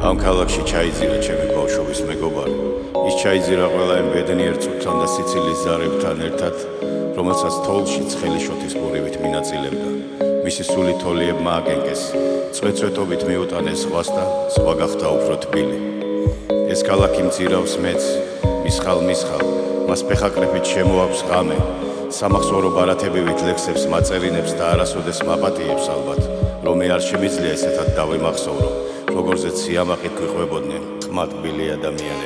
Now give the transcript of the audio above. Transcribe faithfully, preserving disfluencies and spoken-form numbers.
ამ ქალაქში ჩაიძირა ჩემი ბავშვობის მეგობარი. ის ჩაიძირა ყველა იმ ბედნიერ წუთთან და სიცილის ზარებთან ერთად, რომელსაც თოლში ცხელი შოთის ბურივით მინაწილებდა. მისი სული თოლიებმა აგენკეს, წვეწვეტობით მიუტანეს ზღვას და ზღვა გახდა უფრო თბილი. ეს ქალაქი მძირავს მეც, მისხალ მისხალ, მას ფეხაკრეფით შემოაქვს ღამე, სამახსოვრო ბარათებივით ლექსებს მაწერინებს და არასოდეს მაპატიებს ალბათ, რომ მე არ შემიძლია ესეთად დავიმახსოვრო, როგორზეც სიამაყით გვიყვებოდნენ ყმატბილი ადამიანები.